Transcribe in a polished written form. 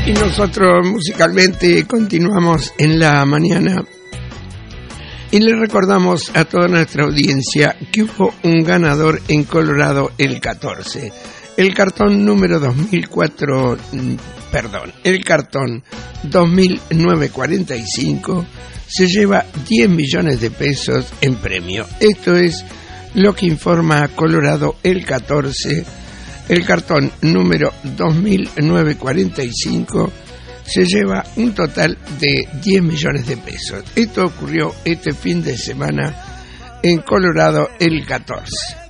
Y nosotros musicalmente continuamos en la mañana y le recordamos a toda nuestra audiencia que hubo un ganador en Colorado el 14. El cartón número 2945 se lleva 10 millones de pesos en premio. Esto es lo que informa Colorado el 14. El cartón número 2945 se lleva un total de 10 millones de pesos. Esto ocurrió este fin de semana en Colorado el 14.